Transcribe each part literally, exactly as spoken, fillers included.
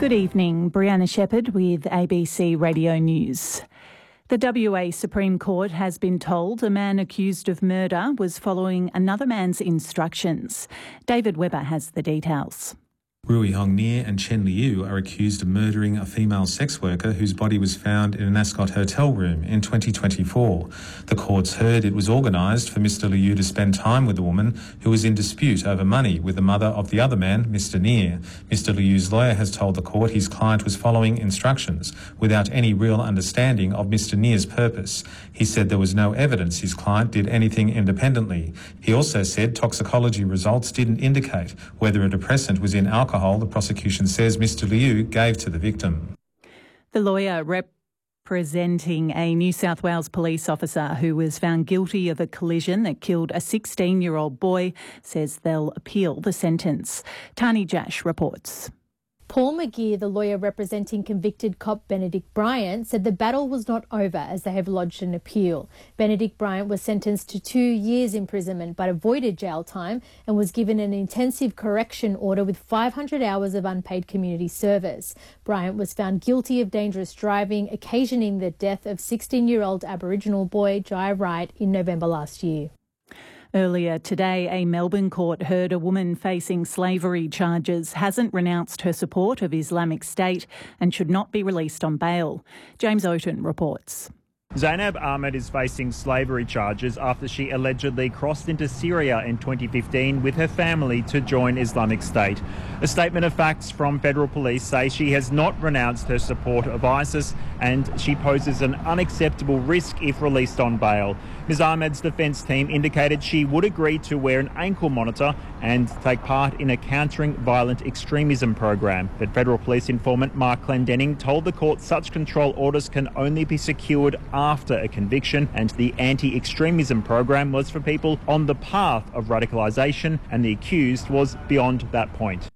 Good evening, Brianna Shepherd with A B C Radio News. The W A Supreme Court has been told a man accused of murder was following another man's instructions. David Webber has the details. Rui Hong Nia and Chen Liu are accused of murdering a female sex worker whose body was found in an Ascot hotel room in twenty twenty-four. The courts heard it was organised for Mister Liu to spend time with the woman who was in dispute over money with the mother of the other man, Mister Nia. Mister Liu's lawyer has told the court his client was following instructions without any real understanding of Mister Nia's purpose. He said there was no evidence his client did anything independently. He also said toxicology results didn't indicate whether a depressant was in alcohol the prosecution says Mister Liu gave to the victim. The lawyer representing a New South Wales police officer who was found guilty of a collision that killed a sixteen-year-old boy says they'll appeal the sentence. Tani Jash reports. Paul McGeer, the lawyer representing convicted cop Benedict Bryant, said the battle was not over as they have lodged an appeal. Benedict Bryant was sentenced to two years imprisonment but avoided jail time and was given an intensive correction order with five hundred hours of unpaid community service. Bryant was found guilty of dangerous driving, occasioning the death of sixteen-year-old Aboriginal boy Jai Wright in November last year. Earlier today, a Melbourne court heard a woman facing slavery charges hasn't renounced her support of Islamic State and should not be released on bail. James Oaten reports. Zainab Ahmed is facing slavery charges after she allegedly crossed into Syria in twenty fifteen with her family to join Islamic State. A statement of facts from federal police say she has not renounced her support of ISIS and she poses an unacceptable risk if released on bail. Miz Ahmed's defence team indicated she would agree to wear an ankle monitor and take part in a countering violent extremism program. But federal police informant Mark Clendenning told the court such control orders can only be secured after a conviction, and the anti-extremism program was for people on the path of radicalisation, and the accused was beyond that point.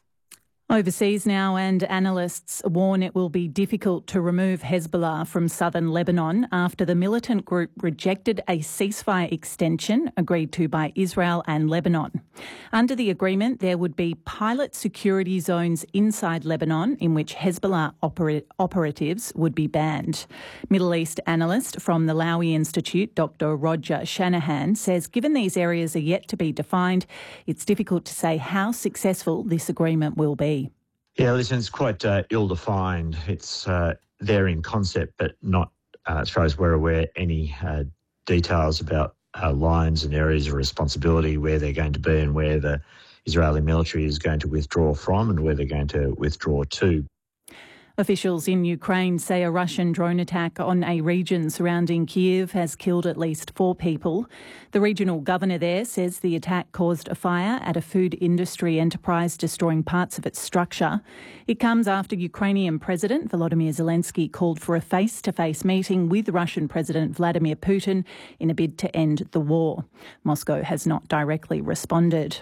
Overseas now, and analysts warn it will be difficult to remove Hezbollah from southern Lebanon after the militant group rejected a ceasefire extension agreed to by Israel and Lebanon. Under the agreement, there would be pilot security zones inside Lebanon in which Hezbollah oper- operatives would be banned. Middle East analyst from the Lowy Institute, Doctor Roger Shanahan, says given these areas are yet to be defined, it's difficult to say how successful this agreement will be. Yeah, listen, it's quite uh, ill-defined. It's uh, there in concept, but not, uh, as far as we're aware, any uh, details about uh, lines and areas of responsibility, where they're going to be and where the Israeli military is going to withdraw from and where they're going to withdraw to. Officials in Ukraine say a Russian drone attack on a region surrounding Kyiv has killed at least four people. The regional governor there says the attack caused a fire at a food industry enterprise, destroying parts of its structure. It comes after Ukrainian President Volodymyr Zelensky called for a face-to-face meeting with Russian President Vladimir Putin in a bid to end the war. Moscow has not directly responded.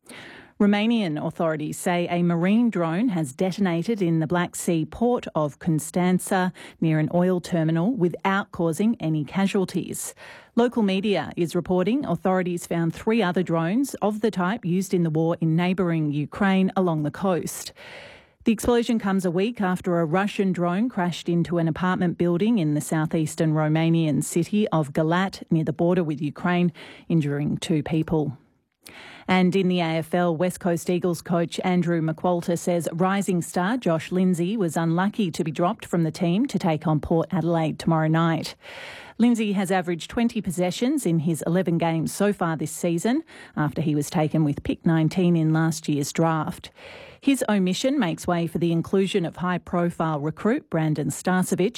Romanian authorities say a marine drone has detonated in the Black Sea port of Constanța near an oil terminal without causing any casualties. Local media is reporting authorities found three other drones of the type used in the war in neighbouring Ukraine along the coast. The explosion comes a week after a Russian drone crashed into an apartment building in the southeastern Romanian city of Galat near the border with Ukraine, injuring two people. And in the A F L, West Coast Eagles coach Andrew McQualter says rising star Josh Lindsay was unlucky to be dropped from the team to take on Port Adelaide tomorrow night. Lindsay has averaged twenty possessions in his eleven games so far this season after he was taken with pick nineteen in last year's draft. His omission makes way for the inclusion of high-profile recruit Brandon Starcevic,